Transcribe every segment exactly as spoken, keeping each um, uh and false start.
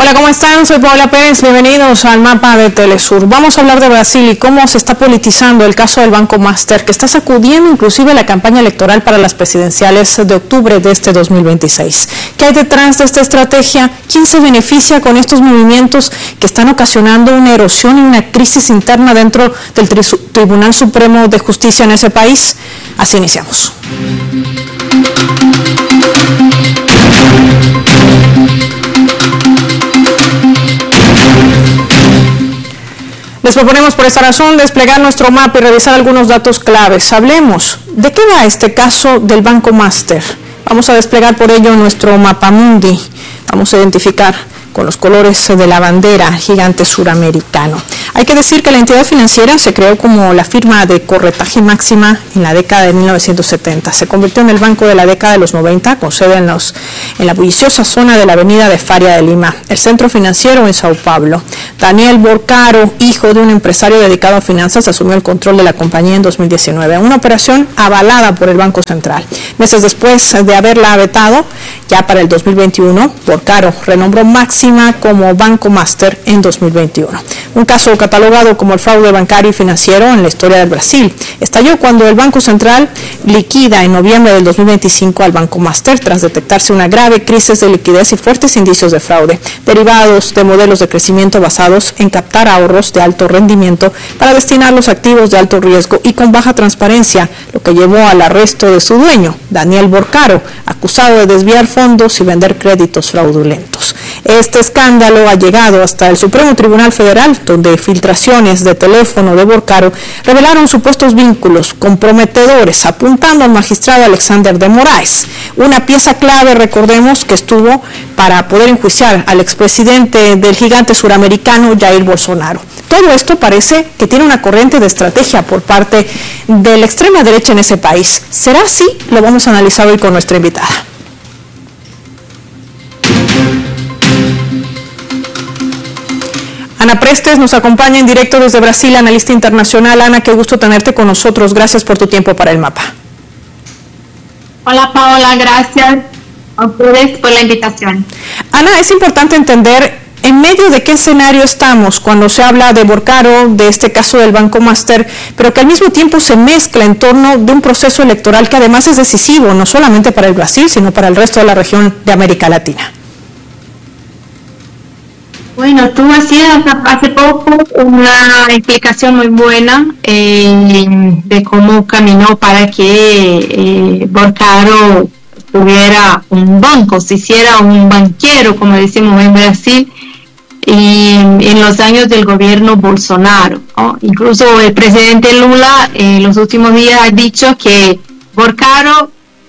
Hola, ¿cómo están? Soy Paola Pérez, bienvenidos al mapa de Telesur. Vamos a hablar de Brasil y cómo se está politizando el caso del Banco Master, que está sacudiendo inclusive la campaña electoral para las presidenciales de octubre de este dos mil veintiséis. ¿Qué hay detrás de esta estrategia? ¿Quién se beneficia con estos movimientos que están ocasionando una erosión y una crisis interna dentro del Tri- Tribunal Supremo de Justicia en ese país? Así iniciamos. Les proponemos por esta razón desplegar nuestro mapa y revisar algunos datos claves. Hablemos, ¿de qué va este caso del Banco Master? Vamos a desplegar por ello nuestro mapa mundi. Vamos a identificar con los colores de la bandera gigante suramericano. Hay que decir que la entidad financiera se creó como la firma de corretaje máxima en la década de mil novecientos setenta. Se convirtió en el banco de la década de los noventa, con sede en, los, en la bulliciosa zona de la avenida de Faria de Lima, el centro financiero en Sao Paulo. Daniel Borcaro, hijo de un empresario dedicado a finanzas, asumió el control de la compañía en dos mil diecinueve, una operación avalada por el Banco Central. Meses después de haberla vetado, ya para el dos mil veintiuno, Borcaro renombró Máxima como Banco Master en dos mil veintiuno. Un caso catalogado como el fraude bancario y financiero en la historia del Brasil. Estalló cuando el Banco Central liquida en noviembre del dos mil veinticinco al Banco Master tras detectarse una grave crisis de liquidez y fuertes indicios de fraude, derivados de modelos de crecimiento basados en captar ahorros de alto rendimiento para destinarlos a activos de alto riesgo y con baja transparencia, lo que llevó al arresto de su dueño, Daniel Borcaro, acusado de desviar fondos y vender créditos fraudulentos. Este escándalo ha llegado hasta el Supremo Tribunal Federal, donde filtraciones de teléfono de Borcaro revelaron supuestos vínculos comprometedores, apuntando al magistrado Alexander de Moraes, una pieza clave, recordemos, que estuvo para poder enjuiciar al expresidente del gigante suramericano Jair Bolsonaro. Todo esto parece que tiene una corriente de estrategia por parte de la extrema derecha en ese país. ¿Será así? Lo vamos a analizar hoy con nuestra invitada. Ana Prestes nos acompaña en directo desde Brasil, analista internacional. Ana, qué gusto tenerte con nosotros. Gracias por tu tiempo para el mapa. Hola Paola, gracias a ustedes por la invitación. Ana, es importante entender en medio de qué escenario estamos cuando se habla de Borcaro, de este caso del Banco Master, pero que al mismo tiempo se mezcla en torno de un proceso electoral que además es decisivo, no solamente para el Brasil, sino para el resto de la región de América Latina. Bueno, tú hacías hace poco una explicación muy buena eh, de cómo caminó para que eh, Borcaro tuviera un banco, se hiciera un banquero, como decimos en Brasil, y en los años del gobierno Bolsonaro, ¿no? Incluso el presidente Lula en los últimos días ha dicho que Borcaro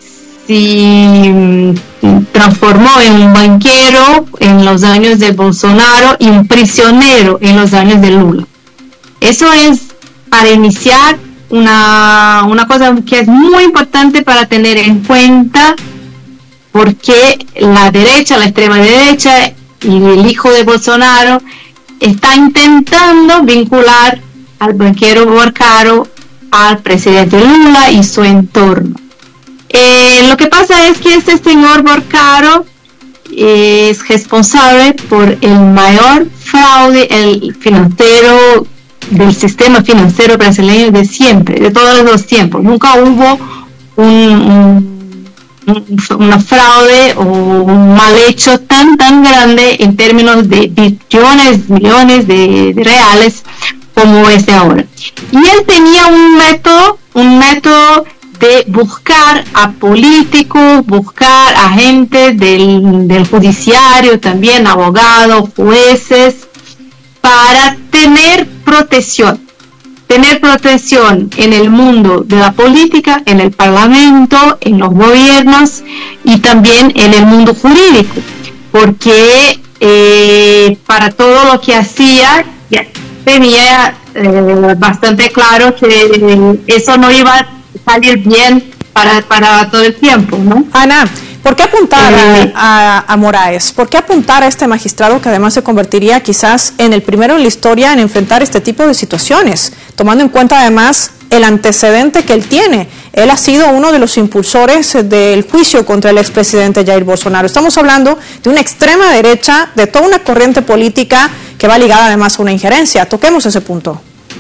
se transformó en un banquero en los años de Bolsonaro y un prisionero en los años de Lula. Eso es para iniciar una, una cosa que es muy importante para tener en cuenta, porque la derecha, la extrema derecha y el hijo de Bolsonaro está intentando vincular al banquero Borcaro al presidente Lula y su entorno. Eh, lo que pasa es que este señor Borcaro es responsable por el mayor fraude el financiero del sistema financiero brasileño de siempre, de todos los tiempos. Nunca hubo un, un, una fraude o un mal hecho tan tan grande en términos de billones, millones de, de reales como este ahora. Y él tenía un método, un método de buscar a políticos, buscar a gente del, del judiciario, también abogados, jueces, para tener protección, tener protección en el mundo de la política, en el parlamento, en los gobiernos y también en el mundo jurídico, porque eh, para todo lo que hacía ya tenía eh, bastante claro que eso no iba a salir bien para, para todo el tiempo, ¿no? Ana, ¿por qué apuntar eh, a, a, a Moraes? ¿Por qué apuntar a este magistrado que además se convertiría quizás en el primero en la historia en enfrentar este tipo de situaciones, tomando en cuenta además el antecedente que él tiene él ha sido uno de los impulsores del juicio contra el expresidente Jair Bolsonaro. Estamos hablando de una extrema derecha, de toda una corriente política que va ligada además a una injerencia. Toquemos ese punto.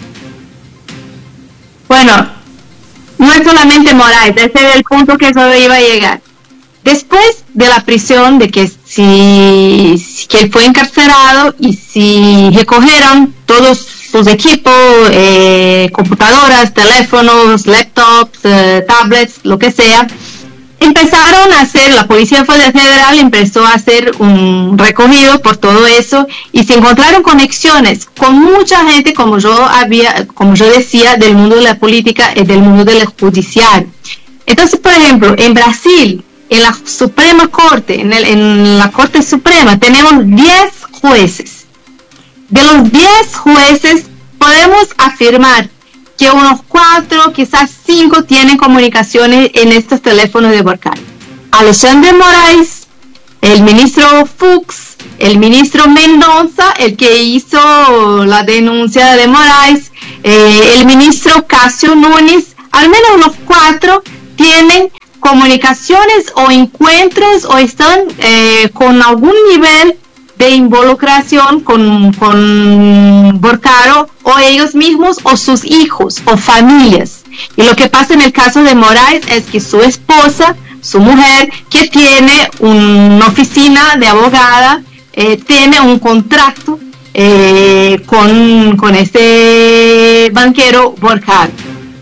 Bueno, no es solamente Moraes, ese es el punto que solo iba a llegar. Después de la prisión, de que si que él fue encarcelado y si recogieron todos sus equipos, eh, computadoras, teléfonos, laptops, eh, tablets, lo que sea, empezaron a hacer, la Policía Federal empezó a hacer un recorrido por todo eso y se encontraron conexiones con mucha gente, como yo había, como yo decía, del mundo de la política y del mundo del judicial. Entonces, por ejemplo, en Brasil, en la Suprema Corte, en, el, en la Corte Suprema, tenemos diez jueces. De los diez jueces, podemos afirmar que unos cuatro, quizás cinco, tienen comunicaciones en estos teléfonos de Borcardo. Alexandre Moraes, el ministro Fux, el ministro Mendonça, el que hizo la denuncia de Moraes, eh, el ministro Cássio Nunes, al menos unos cuatro tienen comunicaciones o encuentros o están eh, con algún nivel de involucración con, con Borcardo o ellos mismos o sus hijos o familias. Y lo que pasa en el caso de Moraes es que su esposa, su mujer, que tiene una oficina de abogada, eh, tiene un contrato eh, con, con este banquero Borcardo.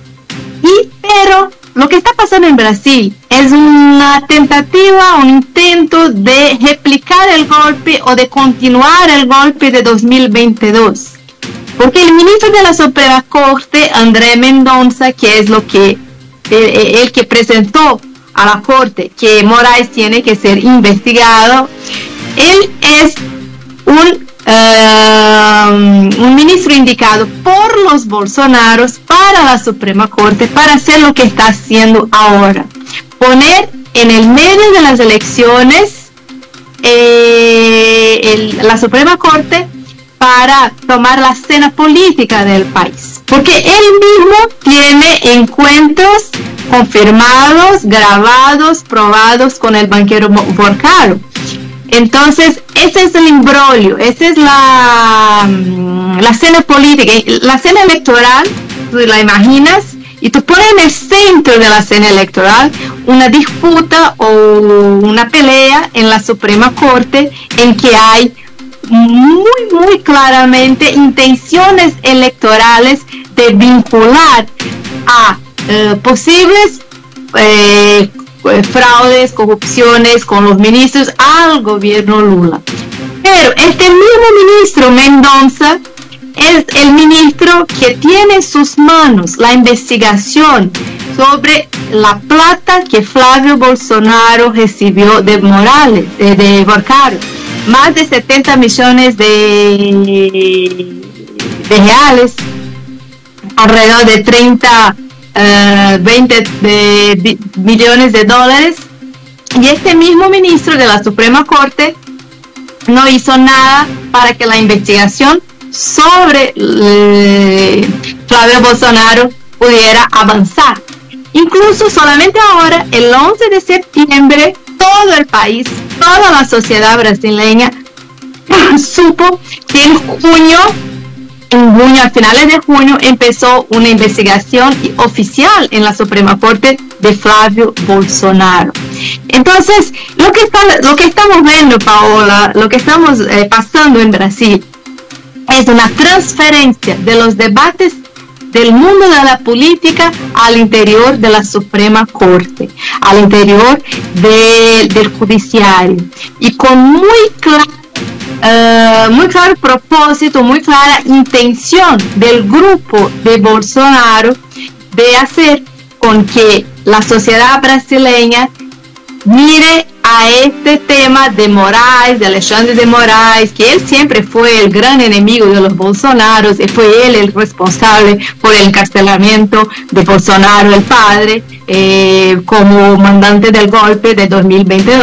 Y, pero lo que está pasando en Brasil es una tentativa, un intento de replicar el golpe o de continuar el golpe de dos mil veintidós. Porque el ministro de la Suprema Corte, André Mendonça, que es lo que el, el que presentó a la Corte que Moraes tiene que ser investigado, él es un Uh, un ministro indicado por los Bolsonaros para la Suprema Corte para hacer lo que está haciendo ahora, poner en el medio de las elecciones eh, el, la Suprema Corte para tomar la escena política del país, porque él mismo tiene encuentros confirmados, grabados, probados con el banquero Borcardo. Entonces, ese es el imbroglio, esa es la, la escena política, la escena electoral, tú la imaginas, y tú pones en el centro de la escena electoral una disputa o una pelea en la Suprema Corte en que hay muy, muy claramente intenciones electorales de vincular a eh, posibles eh, fraudes, corrupciones con los ministros al gobierno Lula. Pero este mismo ministro Mendonça es el ministro que tiene en sus manos la investigación sobre la plata que Flávio Bolsonaro recibió de Morales, de, de Borcardo, más de setenta millones de, de reales, alrededor de treinta Uh, veinte de, de, millones de dólares, y este mismo ministro de la Suprema Corte no hizo nada para que la investigación sobre eh, Flávio Bolsonaro pudiera avanzar. Incluso solamente ahora, el once de septiembre, todo el país, toda la sociedad brasileña supo que en junio En junio, a finales de junio, empezó una investigación oficial en la Suprema Corte de Flávio Bolsonaro. Entonces, lo que, está, lo que estamos viendo, Paola, lo que estamos eh, pasando en Brasil, es una transferencia de los debates del mundo de la política al interior de la Suprema Corte, al interior de, del judiciario, y con muy claro Uh, muy claro propósito, muy clara intención del grupo de Bolsonaro de hacer con que la sociedad brasileña mire a este tema de Moraes, de Alexandre de Moraes, que él siempre fue el gran enemigo de los Bolsonaros y fue él el responsable por el encarcelamiento de Bolsonaro, el padre, eh, como mandante del golpe de dos mil veintidós.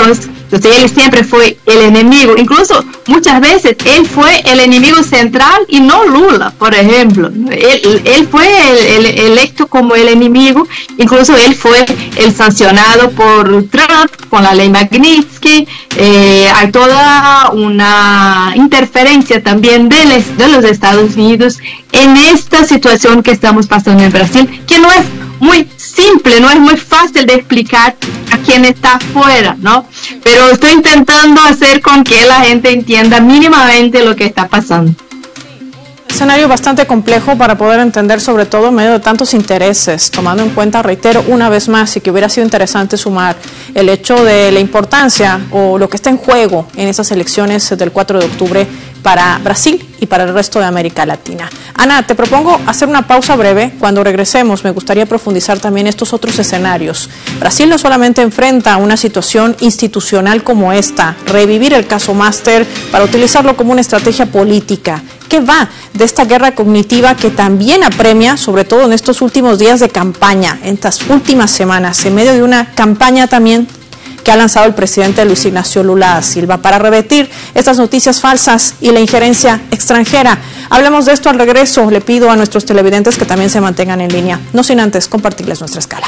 Entonces él siempre fue el enemigo, incluso muchas veces él fue el enemigo central y no Lula, por ejemplo. Él, él fue el, el, electo como el enemigo, incluso él fue el sancionado por Trump con la ley Magnitsky. Eh, hay toda una interferencia también de, les, de los Estados Unidos en esta situación que estamos pasando en Brasil, que no es muy simple, no es muy fácil de explicar a quien está afuera, ¿no? Pero estoy intentando hacer con que la gente entienda mínimamente lo que está pasando. Escenario bastante complejo para poder entender, sobre todo en medio de tantos intereses, tomando en cuenta, reitero una vez más, y que hubiera sido interesante sumar el hecho de la importancia o lo que está en juego en esas elecciones del cuatro de octubre para Brasil y para el resto de América Latina. Ana, te propongo hacer una pausa breve. Cuando regresemos me gustaría profundizar también estos otros escenarios. Brasil no solamente enfrenta una situación institucional como esta, revivir el caso Master para utilizarlo como una estrategia política. ¿Qué va de esta guerra cognitiva que también apremia, sobre todo en estos últimos días de campaña, en estas últimas semanas, en medio de una campaña también que ha lanzado el presidente Luis Ignacio Lula da Silva para revertir estas noticias falsas y la injerencia extranjera? Hablemos de esto al regreso. Le pido a nuestros televidentes que también se mantengan en línea, no sin antes compartirles nuestra escala.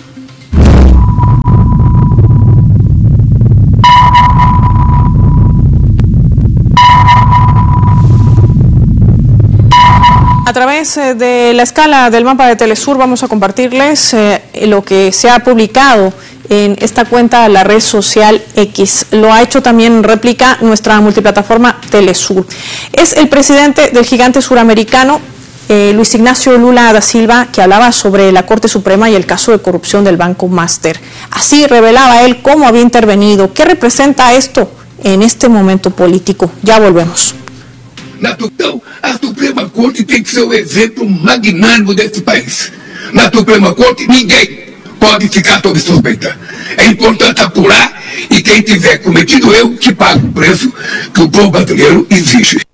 A través de la escala del mapa de Telesur vamos a compartirles eh, lo que se ha publicado en esta cuenta de la red social X. Lo ha hecho también en réplica nuestra multiplataforma Telesur. Es el presidente del gigante suramericano, eh, Luis Ignacio Lula da Silva, que hablaba sobre la Corte Suprema y el caso de corrupción del Banco Master. Así revelaba él cómo había intervenido. ¿Qué representa esto en este momento político? Ya volvemos. Então, a Suprema Corte tem que ser o exemplo magnânimo desse país. Na Suprema Corte, ninguém pode ficar sob suspeita. É importante apurar e quem tiver cometido erro, que pague o preço que o povo brasileiro exige.